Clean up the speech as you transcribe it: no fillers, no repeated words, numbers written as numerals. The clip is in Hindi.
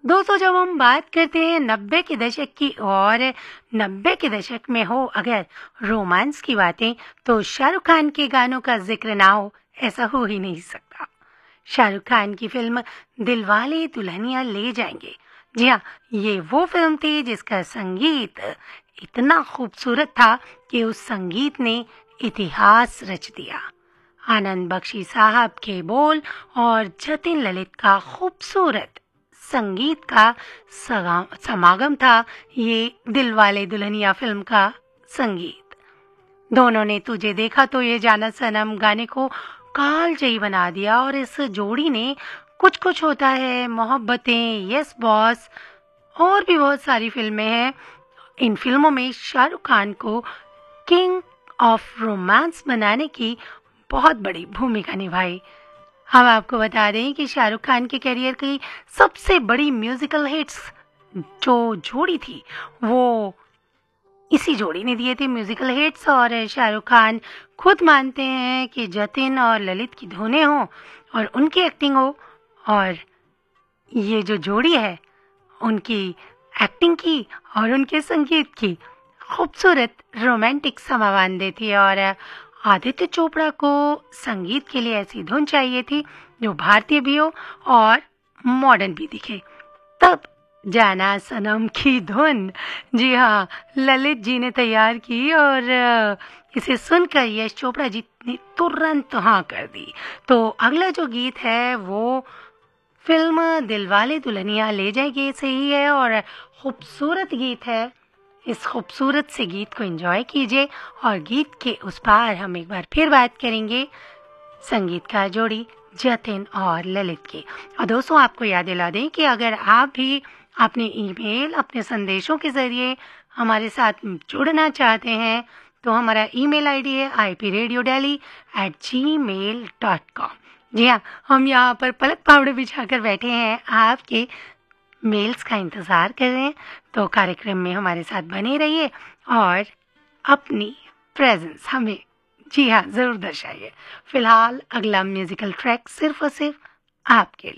दोस्तों, जब हम बात करते हैं 90 के दशक की और 90 के दशक में हो अगर रोमांस की बातें, तो शाहरुख खान के गानों का जिक्र ना हो ऐसा हो ही नहीं सकता। शाहरुख खान की फिल्म दिलवाले दुल्हनिया ले जाएंगे, जी हाँ, ये वो फिल्म थी जिसका संगीत इतना खूबसूरत था कि उस संगीत ने इतिहास रच दिया। आनंद बख्शी साहब के बोल और जतिन ललित का खूबसूरत संगीत का समागम था ये दिलवाले दुल्हनिया फिल्म का संगीत। दोनों ने तुझे देखा तो ये जाना सनम गाने को कालजयी बना दिया और इस जोड़ी ने कुछ कुछ होता है, मोहब्बतें, यस बॉस और भी बहुत सारी फिल्में हैं। इन फिल्मों में शाहरुख खान को किंग ऑफ रोमांस बनाने की बहुत बड़ी भूमिका निभाई। हम आपको बता दें कि शाहरुख खान के करियर की सबसे बड़ी म्यूजिकल हिट्स जो जोड़ी थी वो इसी जोड़ी ने दिए थे म्यूजिकल हिट्स। और शाहरुख खान खुद मानते हैं कि जतिन और ललित की धुनें हों और उनकी एक्टिंग हो और ये जो जोड़ी है उनकी एक्टिंग की और उनके संगीत की खूबसूरत रोमांटिक समावान देती है। और आदित्य चोपड़ा को संगीत के लिए ऐसी धुन चाहिए थी जो भारतीय भी हो और मॉडर्न भी दिखे। तब जाना सनम की धुन, जी हाँ, ललित जी ने तैयार की और इसे सुनकर यश चोपड़ा जी ने तुरंत हाँ कर दी। तो अगला जो गीत है वो फिल्म दिलवाले दुल्हनिया ले जाएंगे से ही है और खूबसूरत गीत है। इस खूबसूरत से गीत को एंजॉय कीजिए और गीत के उस पार हम एक बार फिर बात करेंगे संगीतकार जोड़ी जतिन और ललित की। और दोस्तों, आपको याद दिला दें कि अगर आप भी अपने ईमेल, अपने संदेशों के ज़रिए हमारे साथ जुड़ना चाहते हैं तो हमारा ईमेल आईडी है ipradiodelhi@gmail.com। जी हाँ, हम यहाँ पर पलक पावड़े बिछाकर बैठे हैं, आपके मेल्स का इंतज़ार कर रहे हैं। तो कार्यक्रम में हमारे साथ बने रहिए और अपनी प्रेजेंस हमें, जी हाँ, ज़रूर दर्शाइए। फिलहाल अगला म्यूजिकल ट्रैक सिर्फ और सिर्फ आपके लिए।